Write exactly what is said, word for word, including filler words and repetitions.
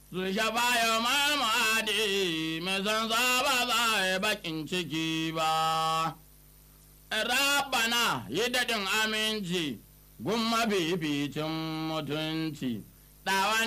su shafa ya mamadi mai san ba za a bakin ciki ba. Rabana yi daɗin aminci gun mafificin mutunci.